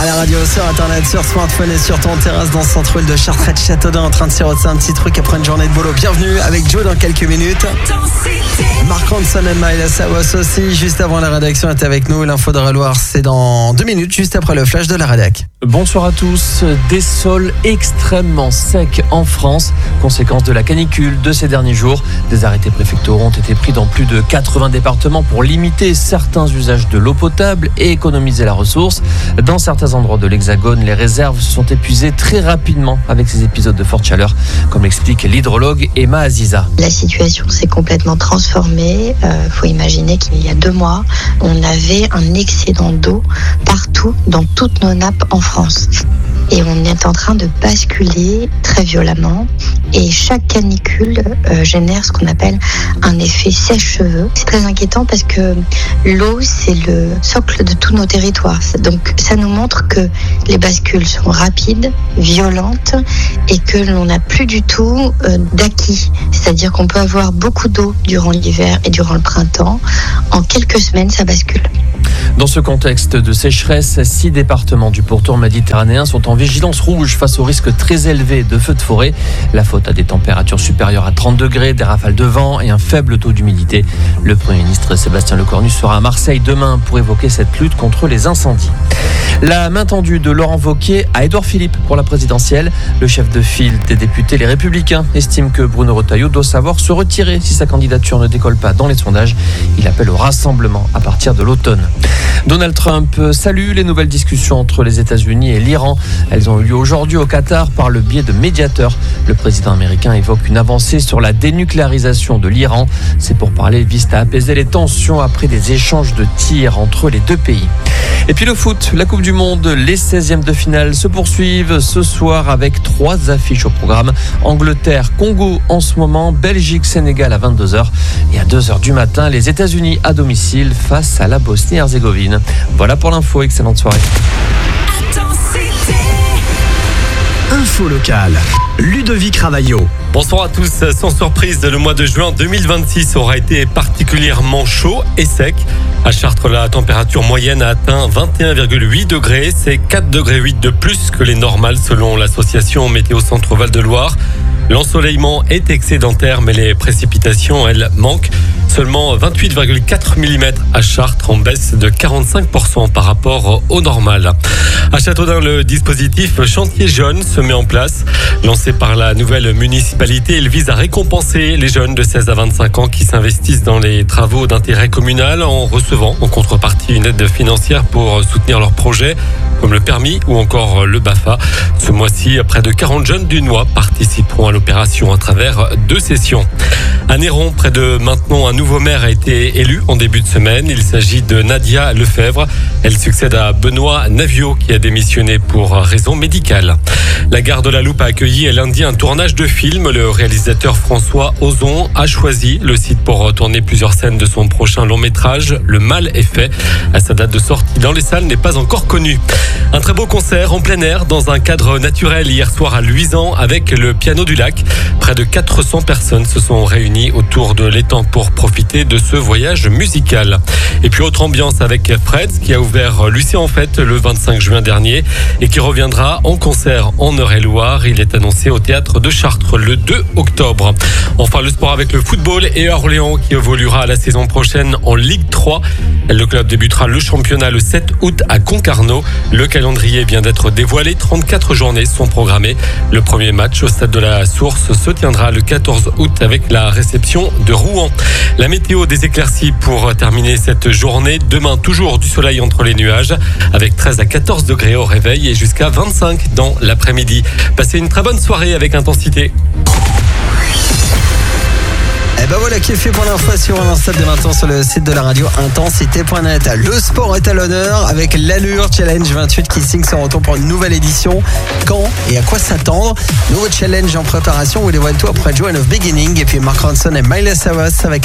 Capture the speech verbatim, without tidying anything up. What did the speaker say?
À la radio, sur internet, sur smartphone et sur ton terrasse dans le centre-ville de Chartres-Châteaudun en train de siroter un petit truc après une journée de boulot. Bienvenue avec Joe dans quelques minutes. Mark Ronson et Miley Cyrus aussi. Juste avant la rédaction est avec nous. L'info de Reloir, c'est dans deux minutes, juste après le flash de la rédac. Bonsoir à tous. Des sols extrêmement secs en France, conséquence de la canicule de ces derniers jours. Des arrêtés préfectoraux ont été pris dans plus de quatre-vingts départements pour limiter certains usages de l'eau potable et économiser la ressource. Dans certains endroits de l'Hexagone, les réserves se sont épuisées très rapidement avec ces épisodes de forte chaleur, comme l'explique l'hydrologue Emma Aziza. La situation s'est complètement transformée. Il euh, faut imaginer qu'il y a deux mois, on avait un excédent d'eau partout, dans toutes nos nappes en France. Et on est en train de basculer très violemment. Et chaque canicule euh, génère ce qu'on appelle un effet sèche-cheveux. C'est très inquiétant parce que l'eau, c'est le socle de tous nos territoires. Donc ça nous montre que les bascules sont rapides, violentes et que l'on n'a plus du tout euh, d'acquis. C'est-à-dire qu'on peut avoir beaucoup d'eau durant l'hiver et durant le printemps. En quelques semaines, ça bascule. Dans ce contexte de sécheresse, six départements du pourtour méditerranéen sont en vigilance rouge face au risque très élevé de feux de forêt. La faute à des températures supérieures à trente degrés, des rafales de vent et un faible taux d'humidité. Le Premier ministre Sébastien Lecornu sera à Marseille demain pour évoquer cette lutte contre les incendies. La main tendue de Laurent Wauquiez à Édouard Philippe pour la présidentielle. Le chef de file des députés Les Républicains estime que Bruno Retailleau doit savoir se retirer si sa candidature ne décolle pas dans les sondages. Il appelle au rassemblement à partir de l'automne. Donald Trump salue les nouvelles discussions entre les États-Unis et l'Iran. Elles ont eu lieu aujourd'hui au Qatar par le biais de médiateurs. Le président américain évoque une avancée sur la dénucléarisation de l'Iran. Ces pourparlers visent à apaiser les tensions après des échanges de tirs entre les deux pays. Et puis le foot, la Coupe du Monde, les seizièmes de finale se poursuivent ce soir avec trois affiches au programme. Angleterre, Congo en ce moment, Belgique, Sénégal à vingt-deux heures. Et à deux heures du matin, les États-Unis à domicile face à la Bosnie-Herzégovine. Voilà pour l'info, excellente soirée. Info locale, Ludovic Ravaillot. Bonsoir à tous. Sans surprise, le mois de juin deux mille vingt-six aura été particulièrement chaud et sec. À Chartres, la température moyenne a atteint vingt et un virgule huit degrés. C'est quatre degrés huit de plus que les normales selon l'association Météo Centre Val de Loire. L'ensoleillement est excédentaire, mais les précipitations, elles, manquent. Seulement vingt-huit virgule quatre millimètres à Chartres, en baisse de quarante-cinq pour cent par rapport au normal. À Châteaudun, le dispositif Chantier Jeunes se met en place. Lancé par la nouvelle municipalité, il vise à récompenser les jeunes de seize à vingt-cinq ans qui s'investissent dans les travaux d'intérêt communal en recevant en contrepartie une aide financière pour soutenir leurs projets, comme le permis ou encore le B A F A. Ce mois-ci, près de quarante jeunes du Noy participeront à l'opération à travers deux sessions. À Néron, près de Maintenon, un nouveau maire a été élu en début de semaine. Il s'agit de Nadia Lefebvre. Elle succède à Benoît Naviot qui a démissionné pour raison médicale. La gare de la Loupe a accueilli lundi un tournage de film. Le réalisateur François Ozon a choisi le site pour tourner plusieurs scènes de son prochain long métrage. Le mal est fait. Sa date de sortie dans les salles n'est pas encore connue. Un très beau concert en plein air dans un cadre naturel hier soir à Luisan avec le Piano du Lac. Près de quatre cents personnes se sont réunies autour de l'étang pour profiter de ce voyage musical. Et puis autre ambiance avec Freds qui a ouvert Lucien en fête le vingt-cinq juin dernier et qui reviendra en concert en Eure-et-Loire. Il est annoncé au théâtre de Chartres le deux octobre. Enfin le sport avec le football et Orléans qui évoluera la saison prochaine en Ligue trois. Le club débutera le championnat le sept août à Concarneau. Le calendrier vient d'être dévoilé. trente-quatre journées sont programmées. Le premier match au stade de la Source se tiendra le quatorze août avec la réception de Rouen. La météo, des éclaircies pour terminer cette journée. Demain, toujours du soleil entre les nuages avec treize à quatorze degrés au réveil et jusqu'à vingt-cinq dans l'après-midi. Passez une très bonne soirée avec Intensité. Et ben voilà qui est fait pour l'info sur un instant dès maintenant sur le site de la radio intensité point net. Le sport est à l'honneur avec l'Allure Challenge vingt-huit qui signe son retour pour une nouvelle édition. Quand et à quoi s'attendre? Nouveau challenge en préparation, vous les voyez tout après Joan of Beginning et puis Mark Ronson et Miley Cyrus avec